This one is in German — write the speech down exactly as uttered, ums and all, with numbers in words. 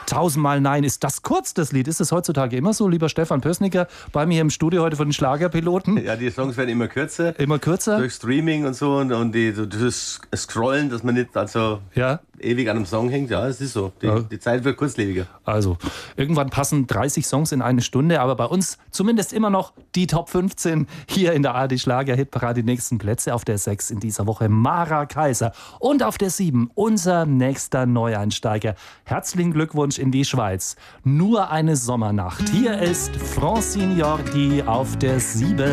Tausendmal Nein. Ist das kurz, das Lied? Ist es heutzutage immer so, lieber Stefan Pößnicker, bei mir im Studio heute von den Schlagerpiloten? Ja, die Songs werden immer kürzer. Immer kürzer? Durch Streaming und so und, und die, so, das Scrollen, dass man nicht also ja? ewig an einem Song hängt. Ja, es ist so. Die, ja. die Zeit wird kurzlebiger. Also, irgendwann passen dreißig Songs in eine Stunde, aber bei uns zumindest immer noch die Top fünfzehn hier in der A R D Schlager-Hitparade. Die nächsten Plätze auf der sechs in dieser Woche Mara Kaiser und auf der sieben unser nächster Neueinsteiger. Herzlichen Glückwunsch in die Schweiz. Nur eine Sommernacht. Hier ist Francine Jordi auf der sieben.